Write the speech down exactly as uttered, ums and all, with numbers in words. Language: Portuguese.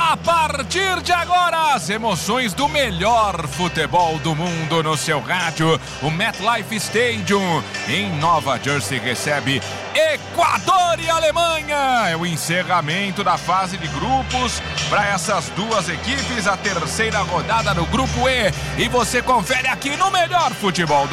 A partir de agora, as emoções do melhor futebol do mundo no seu rádio. O MetLife Stadium em Nova Jersey recebe Equador e Alemanha. É o encerramento da fase de grupos para essas duas equipes, a terceira rodada do Grupo E. E você confere aqui no melhor futebol do